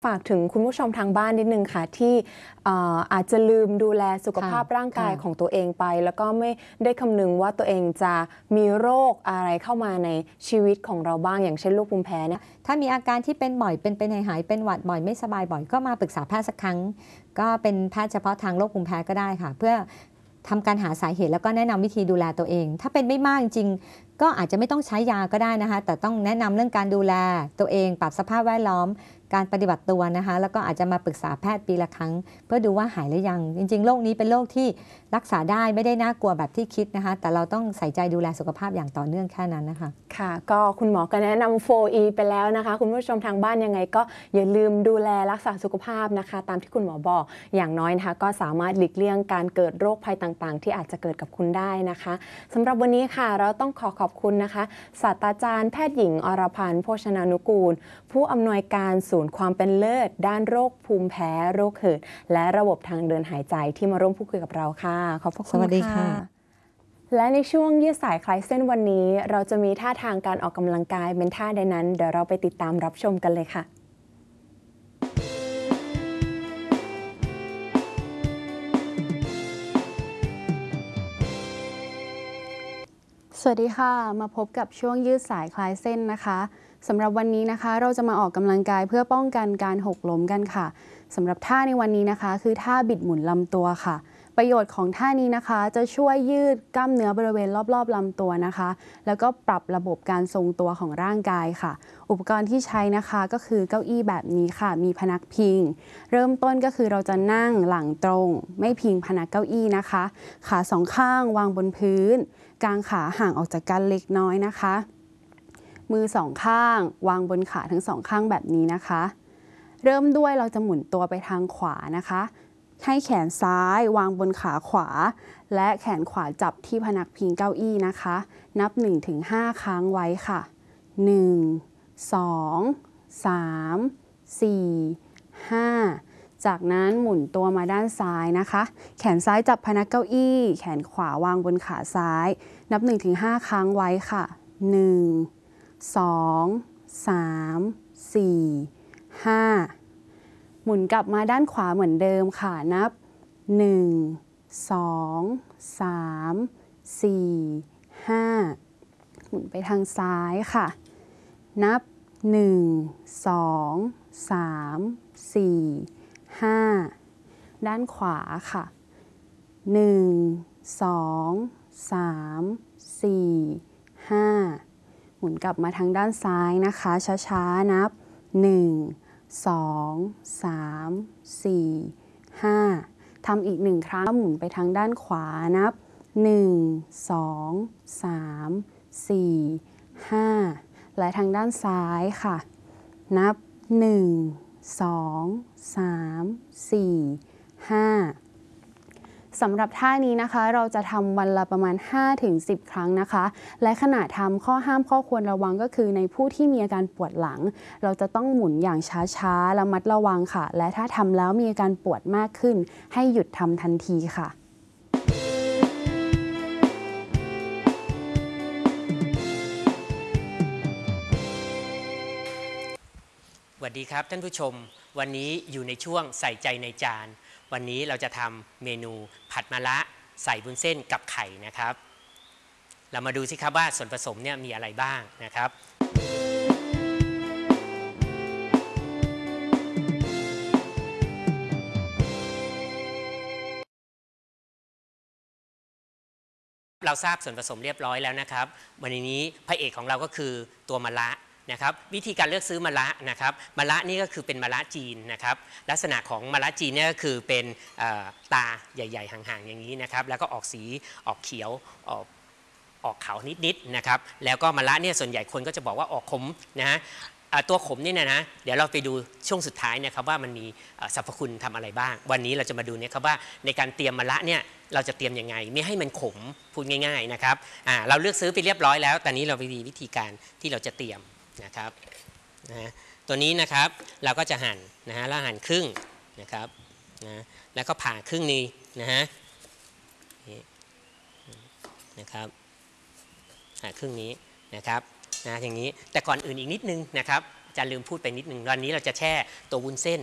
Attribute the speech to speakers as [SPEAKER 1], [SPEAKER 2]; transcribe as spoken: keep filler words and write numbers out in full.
[SPEAKER 1] ฝากถึงคุณผู้ชมทางบ้านนิดนึงค่ะที่อาจจะลืมดูแลสุขภาพร่างกายของตัวเองไปแล้วก็ไม่ได้คำนึงว่าตัวเองจะมีโรคอะไรเข้ามาในชีวิตของเราบ้างอย่างเช่นโรคภูมิแพ้เนี่ย
[SPEAKER 2] ถ้ามีอาการที่เป็นบ่อยเป็นเป็นหายเป็นหวัดบ่อยไม่สบายบ่อยก็มาปรึกษาแพทย์สักครั้งก็เป็นแพทย์เฉพาะทางโรคภูมิแพ้ก็ได้ค่ะเพื่อทำการหาสาเหตุแล้วก็แนะนำวิธีดูแลตัวเองถ้าเป็นไม่มากจริงก็อาจจะไม่ต้องใช้ยาก็ได้นะคะแต่ต้องแนะนำเรื่องการดูแลตัวเองปรับสภาพแวดล้อมการปฏิบัติตัวนะคะแล้วก็อาจจะมาปรึกษาแพทย์ปีละครั้งเพื่อดูว่าหายหรือยังจริงๆโรคนี้เป็นโรคที่รักษาได้ไม่ได้น่ากลัวแบบที่คิดนะคะแต่เราต้องใส่ใจดูแลสุขภาพอย่างต่อเนื่องแค่นั้นนะคะ
[SPEAKER 1] ค่ะก็คุณหมอก็แนะนำ โฟร์ อี ไปแล้วนะคะคุณผู้ชมทางบ้านยังไงก็อย่าลืมดูแลรักษาสุขภาพนะคะตามที่คุณหมอบอกอย่างน้อยนะคะก็สามารถหลีกเลี่ยงการเกิดโรคภัยต่างๆที่อาจจะเกิดกับคุณได้นะคะสำหรับวันนี้ค่ะเราต้องขอขอบคุณนะคะศาสตราจารย์แพทย์หญิงอรพันธ์โภชนานุกูลผู้อำนวยการศูนย์ความเป็นเลิศด้านโรคภูมิแพ้โรคหืดและระบบทางเดินหายใจที่มาร่วมพูดคุยกับเราค่ะขอบพระคุณค่ะสวัสดีค่ะและในช่วงยืดสายคลายเส้นวันนี้เราจะมีท่าทางการออกกำลังกายเป็นท่าใดนั้นเดี๋ยวเราไปติดตามรับชมกันเลยค่ะ
[SPEAKER 3] สวัสดีค่ะมาพบกับช่วงยืดสายคลายเส้นนะคะสำหรับวันนี้นะคะเราจะมาออกกำลังกายเพื่อป้องกันการหกล้มกันค่ะสำหรับท่าในวันนี้นะคะคือท่าบิดหมุนลำตัวค่ะประโยชน์ของท่านี้นะคะจะช่วยยืดกล้ามเนื้อบริเวณรอบๆลำตัวนะคะแล้วก็ปรับระบบการทรงตัวของร่างกายค่ะอุปกรณ์ที่ใช้นะคะก็คือเก้าอี้แบบนี้ค่ะมีพนักพิงเริ่มต้นก็คือเราจะนั่งหลังตรงไม่พิงพนักเก้าอี้นะคะขาสองข้างวางบนพื้นกางขาห่างออกจากกันเล็กน้อยนะคะมือสองข้างวางบนขาทั้งสองข้างแบบนี้นะคะเริ่มด้วยเราจะหมุนตัวไปทางขวานะคะให้แขนซ้ายวางบนขาขวาและแขนขวาจับที่พนักพิงเก้าอี้นะคะนับ หนึ่งถึงห้า ครั้งไว้ค่ะ หนึ่ง สอง สาม สี่ ห้า จากนั้นหมุนตัวมาด้านซ้ายนะคะแขนซ้ายจับพนักเก้าอี้แขนขวาวางบนขาซ้ายนับ หนึ่งถึงห้า ครั้งไว้ค่ะ หนึ่ง สอง สาม สี่ ห้า หมุนกลับมาด้านขวาเหมือนเดิมค่ะนับ หนึ่ง สอง สาม สี่ ห้า หมุนไปทางซ้ายค่ะนับ หนึ่ง สอง สาม สี่ ห้า ด้านขวาค่ะ หนึ่ง สอง สาม สี่ ห้า หมุนกลับมาทางด้านซ้ายนะคะช้าๆนับ หนึ่ง สอง สาม สี่ ห้า ทำอีกหนึ่งครั้งหมุนไปทางด้านขวานับ หนึ่ง สอง สาม สี่ ห้า และทางด้านซ้ายค่ะนับ หนึ่ง สอง สาม สี่ ห้า สำหรับท่านี้นะคะเราจะทำวันละประมาณ ห้าถึงสิบ ครั้งนะคะและขณะทำข้อห้ามข้อควรระวังก็คือในผู้ที่มีอาการปวดหลังเราจะต้องหมุนอย่างช้าๆระมัดระวังค่ะและถ้าทำแล้วมีอาการปวดมากขึ้นให้หยุดทำทันทีค่ะ
[SPEAKER 4] สวัสดีครับท่านผู้ชมวันนี้อยู่ในช่วงใส่ใจในจานวันนี้เราจะทำเมนูผัดมะระใส่วุ้นเส้นกับไข่นะครับเรามาดูสิครับว่าส่วนผสมเนี่ยมีอะไรบ้างนะครับเราทราบส่วนผสมเรียบร้อยแล้วนะครับวันนี้พระเอกของเราก็คือตัวมะระนะครับวิธีการเลือกซื้อมะระนะครับมะระนี่ก็คือเป็นมะระจีนนะครับลักษณะของมะระจีนเนี่ยก็คือเป็นตาใหญ่ๆห่างๆอย่างนี้นะครับแล้วก็ออกสีออกเขียวออกออกขาวนิดๆนะครับแล้วก็มะระเนี่ยส่วนใหญ่คนก็จะบอกว่าออกขมนะฮะตัวขมนี่นะนะเดี๋ยวเราไปดูช่วงสุดท้ายนะครับว่ามันมีสรรพคุณทำอะไรบ้างวันนี้เราจะมาดูเนี่ยครับว่าในการเตรียมมะระเนี่ยเราจะเตรียมยังไงไม่ให้มันขมพูดง่ายๆนะครับเราเลือกซื้อไปเรียบร้อยแล้วแต่นี้เราไปดูวิธีการที่เราจะเตรียมนะครับนะตัวนี้นะครับเราก็จะหั่นนะฮะแล้วหั่นครึ่งนะครับนะแล้วก็ผ่าครึ่งนี้นะฮะนะครับผ่าครึ่งนี้นะครับนะอย่างนี้แต่ก่อนอื่นอีกนิดนึงนะครับอาจารย์ลืมพูดไปนิดหนึ่งวันนี้เราจะแช่ตัววุ้นเส้น